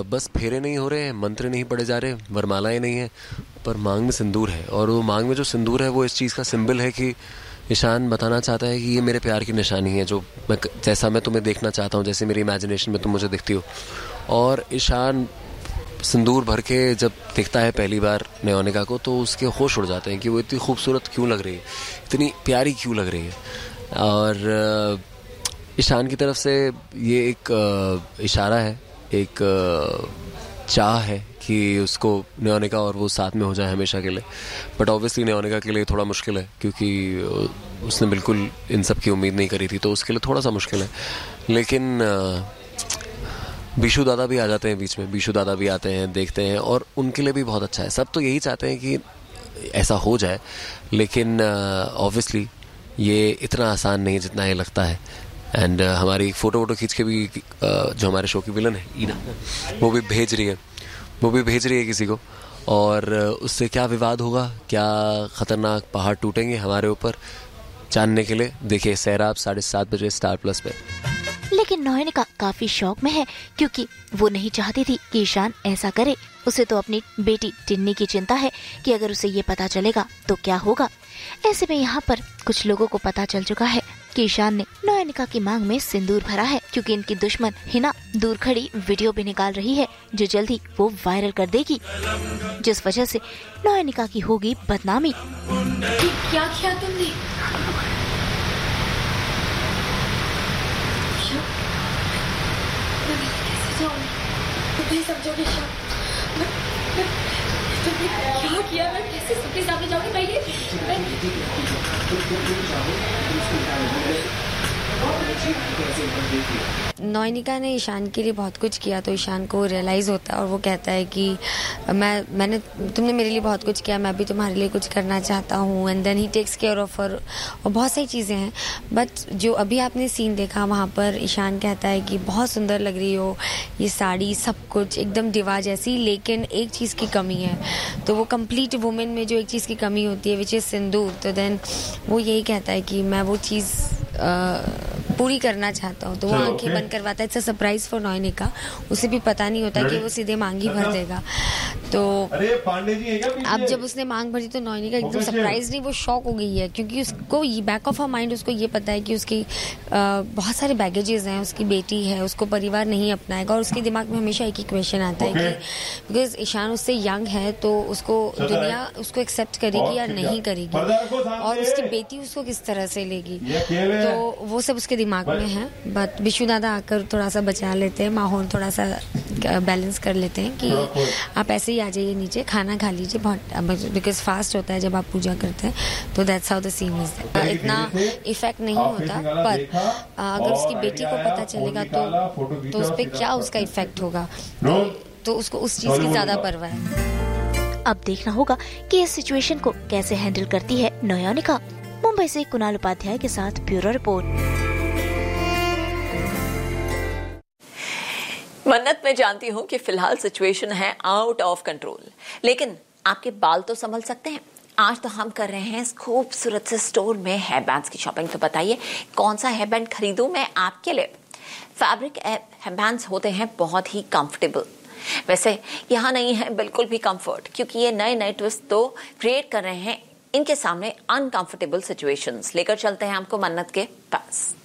बस फेरे नहीं हो रहे हैं, मंत्र नहीं पढ़े जा रहे, वरमालाएं नहीं है, पर मांग में सिंदूर है। और वो मांग में जो सिंदूर है वो इस चीज़ का सिंबल है कि ईशान बताना चाहता है कि ये मेरे प्यार की निशानी है, जो मैं जैसा मैं तुम्हें देखना चाहता हूँ, जैसे मेरी इमेजिनेशन में तुम मुझे दिखती हो। और ईशान सिंदूर भर के जब देखता है पहली बार न्योनिका को, तो उसके होश उड़ जाते हैं कि वो इतनी खूबसूरत क्यों लग रही है, इतनी प्यारी क्यों लग रही है। और ईशान की तरफ से ये एक इशारा है, एक चाह है कि उसको न्योनिका और वो साथ में हो जाए हमेशा के लिए। बट ऑब्वियसली न्योनिका के लिए थोड़ा मुश्किल है, क्योंकि उसने बिल्कुल इन सब की उम्मीद नहीं करी थी, तो उसके लिए थोड़ा सा मुश्किल है। लेकिन बीशू दादा भी आ जाते हैं बीच में, बीशू दादा भी आते हैं, देखते हैं, और उनके लिए भी बहुत अच्छा है। सब तो यही चाहते हैं कि ऐसा हो जाए, लेकिन ऑब्वियसली ये इतना आसान नहीं जितना ये लगता है। एंड हमारी फ़ोटो खींच के भी जो हमारे शो की विलन है ईना, वो भी भेज रही है किसी को। और उससे क्या विवाद होगा, क्या ख़तरनाक पहाड़ टूटेंगे हमारे ऊपर, जानने के लिए देखिए सैराब 7:30 बजे स्टार प्लस पे। लेकिन न्योनिका काफी शौक में है, क्योंकि वो नहीं चाहती थी कि ईशान ऐसा करे। उसे तो अपनी बेटी टिन्नी की चिंता है कि अगर उसे ये पता चलेगा तो क्या होगा। ऐसे में यहाँ पर कुछ लोगों को पता चल चुका है कि ईशान ने न्योनिका की मांग में सिंदूर भरा है, क्योंकि इनकी दुश्मन हिना दूर खड़ी वीडियो भी निकाल रही है, जो जल्द ही वो वायरल कर देगी, जिस वजह से न्योनिका की होगी बदनामी। क्या किया तुमने? कैसे समझोगे? क्या किया? मैं कैसे सबके सामने जाऊंगी? न्योनिका ने ईशान के लिए बहुत कुछ किया, तो ईशान को रियलाइज होता है और वो कहता है कि तुमने मेरे लिए बहुत कुछ किया, मैं भी तुम्हारे लिए कुछ करना चाहता हूँ। And then he takes care of her, और बहुत सारी चीज़ें हैं। बट जो अभी आपने सीन देखा, वहाँ पर ईशान कहता है कि बहुत सुंदर लग रही हो, ये साड़ी, सब कुछ एकदम दिवा जैसी, लेकिन एक चीज़ की कमी है। तो वो कंप्लीट वुमेन में जो एक चीज़ की कमी होती है, विच इज़ सिंदूर। तो देन वो यही कहता है कि मैं वो चीज़ पूरी करना चाहता हूँ। तो वो आंखें बंद करवाता है। It's a surprise for Nyonika. उसे भी पता नहीं होता कि वो सीधे मांग ही भर देगा। तो अब जब उसने मांग भरी तो न्योनिका एकदम सरप्राइज नहीं, वो शॉक हो गई है, क्योंकि उसको बैक ऑफ हर माइंड उसको ये पता है कि उसकी बहुत सारे बैगेजेस हैं, उसकी बेटी है, उसको परिवार नहीं अपनाएगा। और उसके दिमाग में हमेशा एक ही क्वेश्चन आता है कि बिकॉज ईशान उससे यंग है, तो उसको दुनिया उसको एक्सेप्ट करेगी या नहीं करेगी, और उसकी बेटी उसको किस तरह से लेगी। तो वो सब उसके दिमाग में है। बट बिशु दादा आकर थोड़ा सा बचा लेते हैं, माहौल थोड़ा सा बैलेंस कर लेते हैं कि आप ऐसे ही आ जाइए नीचे, खाना खा लीजिए, बहुत बिकॉज फास्ट होता है जब आप पूजा करते हैं। तो that's how the scene is. इतना इफेक्ट नहीं होता, पर अगर उसकी बेटी को पता चलेगा तो उस पर क्या उसका इफेक्ट होगा, तो उसको उस चीज की ज्यादा परवाह है। अब देखना होगा कि इस सिचुएशन को कैसे हैंडल करती है न्योनिका। मुंबई से कुणाल उपाध्याय के साथ ब्यूरो रिपोर्ट। मन्नत, मैं जानती हूँ कि फिलहाल सिचुएशन है आउट ऑफ कंट्रोल, लेकिन आपके बाल तो संभल सकते हैं। आज तो हम कर रहे हैं इस खूबसूरत से स्टोर में हेयर बैंड्स की शॉपिंग। तो बताइए कौन सा हेयर बैंड खरीदूं मैं आपके लिए। फैब्रिक हेयर बैंड्स होते हैं बहुत ही कंफर्टेबल। वैसे यहाँ नहीं है बिल्कुल भी कंफर्ट, क्योंकि ये नए नए ट्विस्ट तो क्रिएट कर रहे हैं इनके सामने अनकंफर्टेबल सिचुएशंस। लेकर चलते हैं आपको मन्नत के पास।